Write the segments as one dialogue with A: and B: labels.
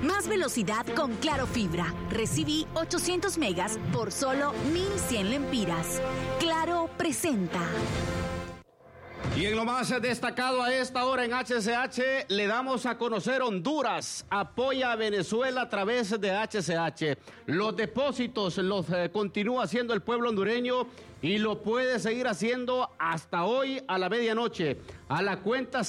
A: Más velocidad con Claro Fibra. Recibí 800 megas por solo 1.100 lempiras. Claro presenta.
B: Y en lo más destacado a esta hora en HCH, le damos a conocer Honduras apoya a Venezuela a través de HCH. Los depósitos los continúa haciendo el pueblo hondureño y lo puede seguir haciendo hasta hoy a la medianoche. A la cuenta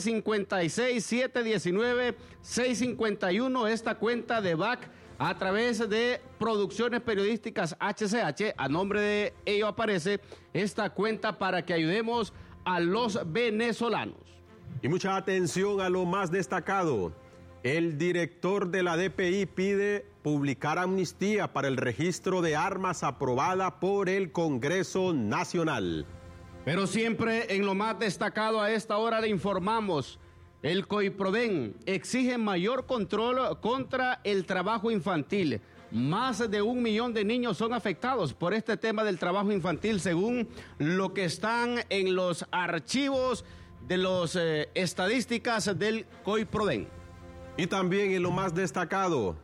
B: 756-719-651, esta cuenta de BAC a través de Producciones Periodísticas HCH. A nombre de ello aparece esta cuenta para que ayudemos a los venezolanos.
C: Y mucha atención a lo más destacado. El director de la DPI pide publicar amnistía para el registro de armas aprobada por el Congreso Nacional.
B: Pero siempre en lo más destacado a esta hora le informamos. El COIPRODEN exige mayor control contra el trabajo infantil. Más de 1 millón de niños son afectados por este tema del trabajo infantil, según lo que están en los archivos de las estadísticas del COIPRODEN.
C: Y también en lo más destacado,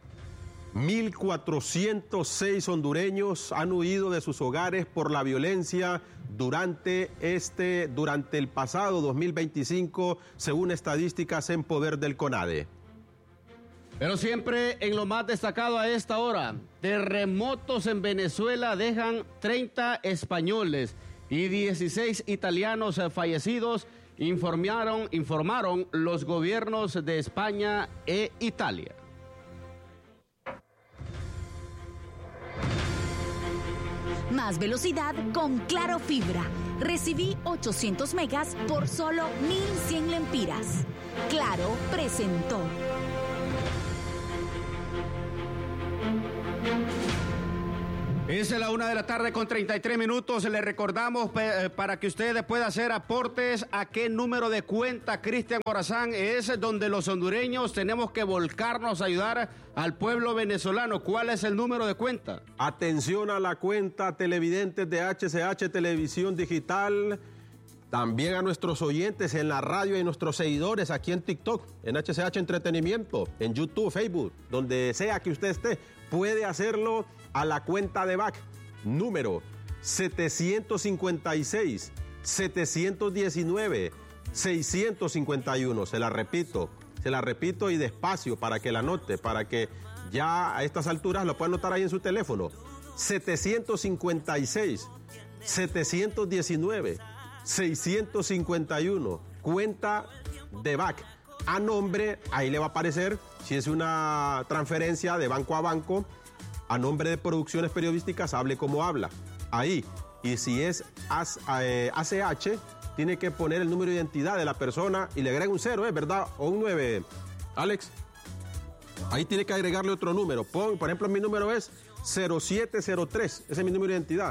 C: 1.406 hondureños han huido de sus hogares por la violencia durante el pasado 2025, según estadísticas en poder del CONADE.
B: Pero siempre en lo más destacado a esta hora, terremotos en Venezuela dejan 30 españoles y 16 italianos fallecidos, informaron los gobiernos de España e Italia.
A: Más velocidad con Claro Fibra. Recibí 800 megas por solo 1.100 lempiras. Claro presentó.
B: Es la 1:33 p.m. Le recordamos para que usted pueda hacer aportes a qué número de cuenta, Cristian Morazán, es donde los hondureños tenemos que volcarnos a ayudar al pueblo venezolano. ¿Cuál es el número de cuenta?
C: Atención a la cuenta televidentes de HCH Televisión Digital, también a nuestros oyentes en la radio y nuestros seguidores aquí en TikTok, en HCH Entretenimiento, en YouTube, Facebook, donde sea que usted esté, puede hacerlo a la cuenta de BAC, número 756-719-651. Se la repito y despacio para que la anote, para que ya a estas alturas lo pueda anotar ahí en su teléfono. 756-719-651, cuenta de BAC. A nombre, ahí le va a aparecer, si es una transferencia de banco a banco, a nombre de Producciones Periodísticas, hable como habla. Ahí. Y si es ACH, tiene que poner el número de identidad de la persona y le agrega un 0, ¿verdad? O un 9. Alex, ahí tiene que agregarle otro número. Por ejemplo, mi número es 0703. Ese es mi número de identidad.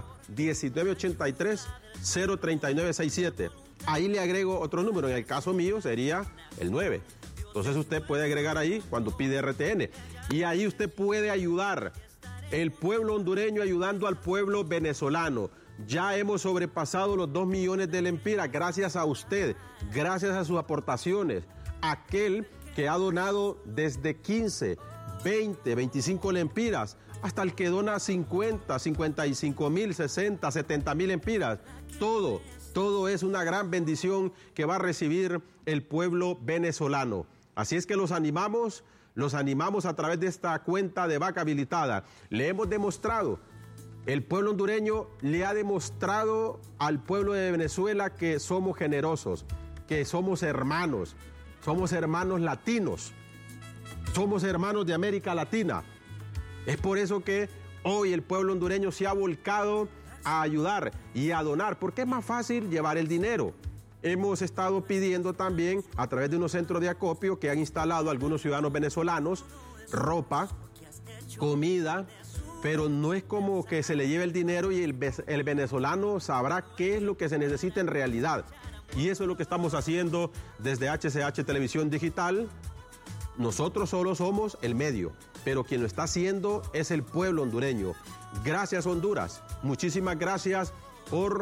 C: 1983-03967. Ahí le agrego otro número. En el caso mío sería el 9. Entonces usted puede agregar ahí cuando pide RTN. Y ahí usted puede ayudar. El pueblo hondureño ayudando al pueblo venezolano. Ya hemos sobrepasado los 2 millones de lempiras gracias a usted, gracias a sus aportaciones. Aquel que ha donado desde 15, 20, 25 lempiras, hasta el que dona 50, 55 mil, 60, 70 mil lempiras. Todo es una gran bendición que va a recibir el pueblo venezolano. Así es que los animamos a través de esta cuenta de BAC habilitada. Le hemos demostrado, el pueblo hondureño le ha demostrado al pueblo de Venezuela que somos generosos, que somos hermanos latinos, somos hermanos de América Latina. Es por eso que hoy el pueblo hondureño se ha volcado a ayudar y a donar, porque es más fácil llevar el dinero. Hemos estado pidiendo también a través de unos centros de acopio que han instalado algunos ciudadanos venezolanos, ropa, comida, pero no es como que se le lleve el dinero y el venezolano sabrá qué es lo que se necesita en realidad. Y eso es lo que estamos haciendo desde HCH Televisión Digital. Nosotros solo somos el medio, pero quien lo está haciendo es el pueblo hondureño. Gracias, Honduras. Muchísimas gracias por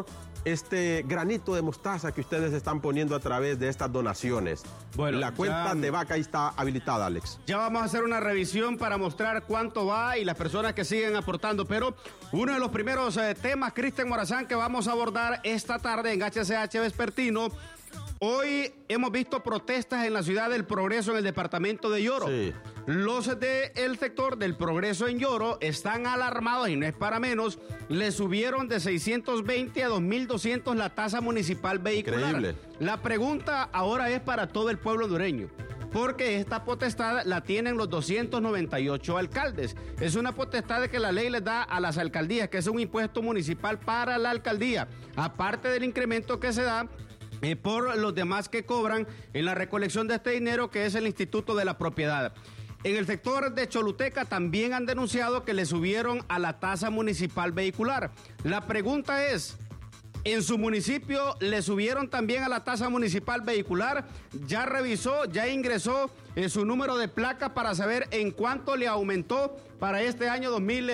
C: este granito de mostaza que ustedes están poniendo a través de estas donaciones?
B: Bueno,
C: la cuenta de vaca ahí está habilitada, Alex.
B: Ya vamos a hacer una revisión para mostrar cuánto va y las personas que siguen aportando, pero uno de los primeros temas, Cristian Morazán, que vamos a abordar esta tarde en HCH Vespertino. Hoy hemos visto protestas en la ciudad del Progreso, en el departamento de Lloro.
C: Sí.
B: Los del sector del Progreso en Lloro están alarmados y no es para menos. Le subieron de 620 a 2.200 la tasa municipal vehicular.
C: Increíble.
B: La pregunta ahora es para todo el pueblo hondureño, porque esta potestad la tienen los 298 alcaldes. Es una potestad que la ley les da a las alcaldías, que es un impuesto municipal para la alcaldía, aparte del incremento que se da por los demás que cobran en la recolección de este dinero, que es el Instituto de la Propiedad. En el sector de Choluteca también han denunciado que le subieron a la tasa municipal vehicular. La pregunta es, ¿en su municipio le subieron también a la tasa municipal vehicular? ¿Ya revisó, ya ingresó su número de placa para saber en cuánto le aumentó para este año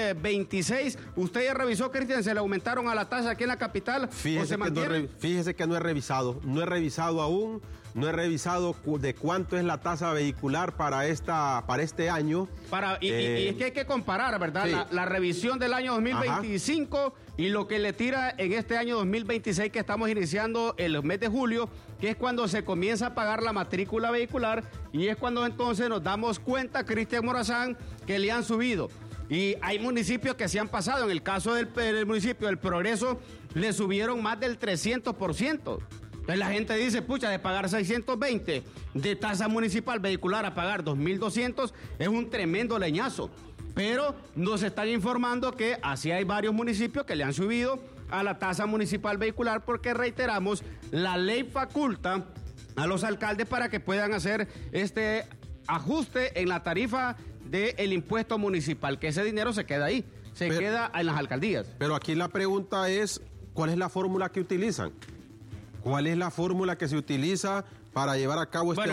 B: 2026? ¿Usted ya revisó, Cristian, se le aumentaron a la tasa aquí en la capital?
C: Fíjese que no he revisado aún. No he revisado de cuánto es la tasa vehicular para este año.
B: Y es que hay que comparar, ¿verdad?
C: Sí.
B: La revisión del año 2025 Ajá. y lo que le tira en este año 2026, que estamos iniciando el mes de julio, que es cuando se comienza a pagar la matrícula vehicular, y es cuando entonces nos damos cuenta, Cristian Morazán, que le han subido. Y hay municipios que se han pasado. En el caso del municipio del Progreso, le subieron más del 300%. Entonces la gente dice, pucha, de pagar 620 de tasa municipal vehicular a pagar 2.200 es un tremendo leñazo. Pero nos están informando que así hay varios municipios que le han subido a la tasa municipal vehicular, porque reiteramos, la ley faculta a los alcaldes para que puedan hacer este ajuste en la tarifa del impuesto municipal, que ese dinero se queda ahí, queda en las alcaldías.
C: Pero aquí la pregunta es, ¿cuál es la fórmula que utilizan? ¿Cuál es la fórmula que se utiliza para llevar a cabo este